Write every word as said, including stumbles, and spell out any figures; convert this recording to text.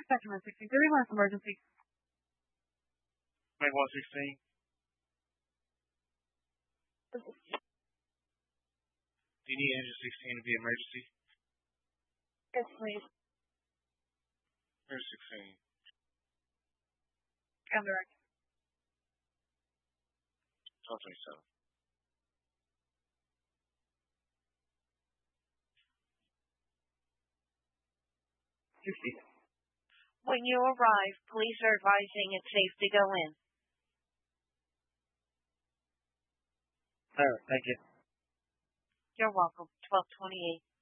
Spectrum sixteen thirty-one, emergency. Make one sixteen. Do you need engine sixteen to be emergency? Yes, please. Here's sixteen. I'm direct. twelve twenty-seven. When you arrive, police are advising it's safe to go in. All right, thank you. You're welcome. twelve twenty-eight.